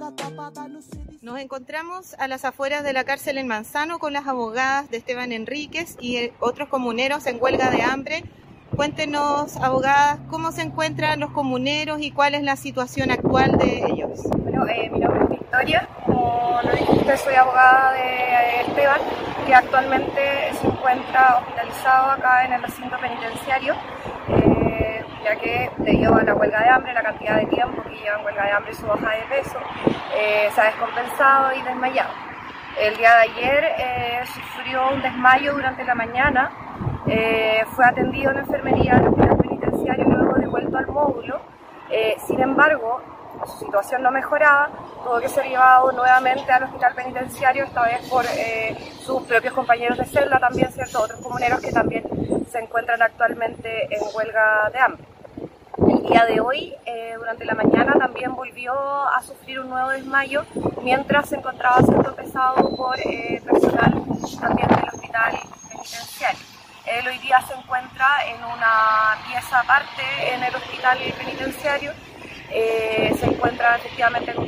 Nos encontramos a las afueras de la cárcel en Manzano con las abogadas de Esteban Enríquez y otros comuneros en huelga de hambre. Cuéntenos, abogadas, cómo se encuentran los comuneros y cuál es la situación actual de ellos. Bueno, mi nombre es Victoria, como lo dijiste, soy abogada de Esteban, que actualmente se encuentra hospitalizado acá en el recinto penitenciario, ya que debido a la huelga de hambre, la cantidad de tiempo que lleva en huelga de hambre y su baja de peso, se ha descompensado y desmayado. El día de ayer sufrió un desmayo durante la mañana, fue atendido en la enfermería del hospital penitenciario y luego devuelto al módulo. Sin embargo, su situación no mejoraba, tuvo que ser llevado nuevamente al hospital penitenciario, esta vez por sus propios compañeros de celda, también ciertos otros comuneros que también se encuentran actualmente en huelga de hambre. El día de hoy, durante la mañana, también volvió a sufrir un nuevo desmayo mientras se encontraba siendo pesado por personal también del hospital penitenciario. Él hoy día se encuentra en una pieza aparte en el hospital penitenciario. Se encuentra efectivamente con